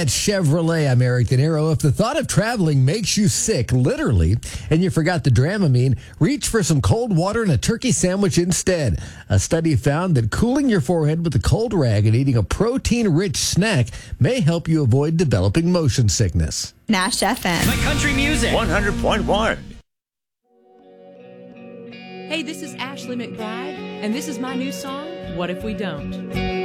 At Chevrolet, I'm Eric De Niro. If the thought of traveling makes you sick, literally, and you forgot the Dramamine, reach for some cold water and a turkey sandwich instead. A study found that cooling your forehead with a cold rag and eating a protein-rich snack may help you avoid developing motion sickness. Nash FM. My country music. 100.1. Hey, this is Ashley McBride, and this is my new song, What If We Don't?